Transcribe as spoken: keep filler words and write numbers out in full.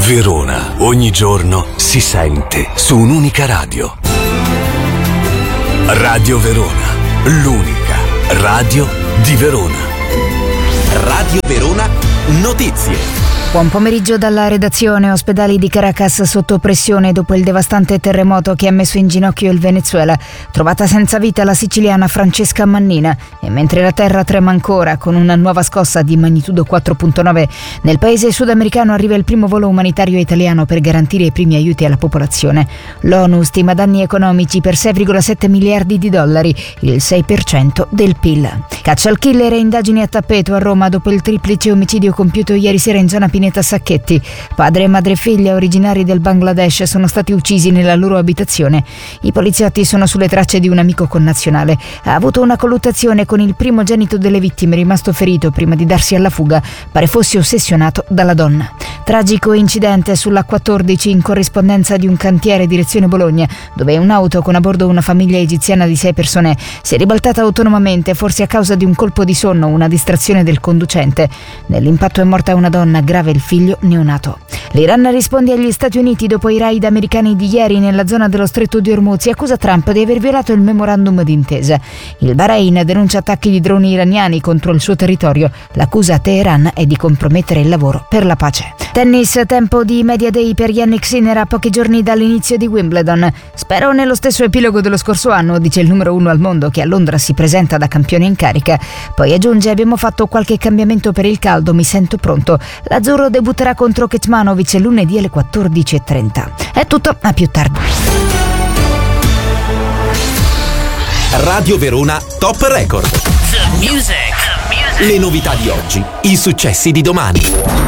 Verona, ogni giorno si sente su un'unica radio. Radio Verona, l'unica radio di Verona. Radio Verona Notizie. Buon pomeriggio dalla redazione. Ospedali di Caracas sotto pressione dopo il devastante terremoto che ha messo in ginocchio il Venezuela. Trovata senza vita la siciliana Francesca Mannina. E mentre la terra trema ancora con una nuova scossa di magnitudo quattro virgola nove, nel paese sudamericano arriva il primo volo umanitario italiano per garantire i primi aiuti alla popolazione. L'ONU stima danni economici per sei virgola sette miliardi di dollari, il sei per cento del P I L. Caccia al killer e indagini a tappeto a Roma dopo il triplice omicidio compiuto ieri sera in zona Pineta Sacchetti. Padre e madre e figlia originari del Bangladesh sono stati uccisi nella loro abitazione. I poliziotti sono sulle tracce di un amico connazionale. Ha avuto una colluttazione con il primogenito delle vittime, rimasto ferito prima di darsi alla fuga. Pare fosse ossessionato dalla donna. Tragico incidente sull'A quattordici in corrispondenza di un cantiere direzione Bologna, dove un'auto con a bordo una famiglia egiziana di sei persone si è ribaltata autonomamente, forse a causa di un colpo di sonno o una distrazione del conducente. Nell'impatto è morta una donna, grave il figlio neonato. L'Iran risponde agli Stati Uniti dopo i raid americani di ieri nella zona dello Stretto di Hormuz e accusa Trump di aver violato il memorandum d'intesa. Il Bahrain denuncia attacchi di droni iraniani contro il suo territorio. L'accusa a Teheran è di compromettere il lavoro per la pace. Tennis, tempo di media day per Jannik Sinner a pochi giorni dall'inizio di Wimbledon. Spero nello stesso epilogo dello scorso anno, dice il numero uno al mondo che a Londra si presenta da campione in carica. Poi aggiunge: abbiamo fatto qualche cambiamento per il caldo, mi sento pronto. L'azzurro debutterà contro Kecmanovic lunedì alle quattordici e trenta. È tutto, a più tardi. Radio Verona Top Record. The music. The music. Le novità di oggi, i successi di domani.